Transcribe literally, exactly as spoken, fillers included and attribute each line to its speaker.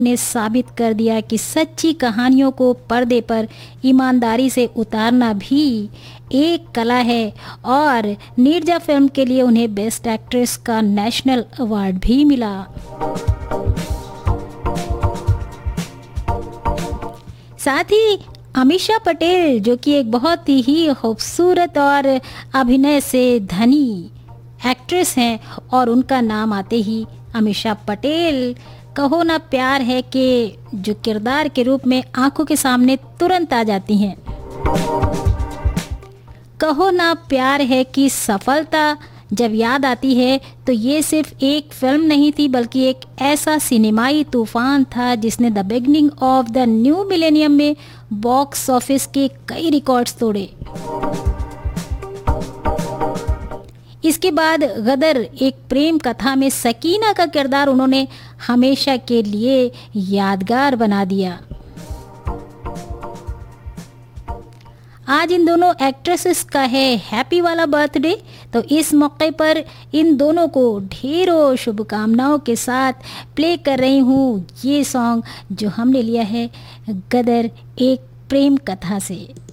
Speaker 1: ने साबित कर दिया कि सच्ची कहानियों को पर्दे पर ईमानदारी से उतारना भी एक कला है और नीरजा फिल्म के लिए उन्हें बेस्ट एक्ट्रेस का नेशनल अवार्ड भी मिला। साथ ही अमीषा पटेल जो कि एक बहुत ही खूबसूरत और अभिनय से धनी एक्ट्रेस हैं और उनका नाम आते ही अमीषा पटेल कहो ना प्यार है के जो किरदार के रूप में आंखों के सामने तुरंत आ जाती हैं। कहो ना प्यार है की सफलता जब याद आती है तो ये सिर्फ एक फिल्म नहीं थी बल्कि एक ऐसा सिनेमाई तूफान था जिसने the beginning of the new millennium में बॉक्स ऑफिस के कई रिकॉर्ड्स तोड़े। इसके बाद गदर एक प्रेम कथा में सकीना का किरदार उन्होंने हमेशा के लिए यादगार बना दिया। आज इन दोनों एक्ट्रेसेस का है हैप्पी वाला बर्थडे, तो इस मौके पर इन दोनों को ढेरों शुभकामनाओं के साथ प्ले कर रही हूँ ये सॉन्ग जो हमने लिया है गदर एक प्रेम कथा से।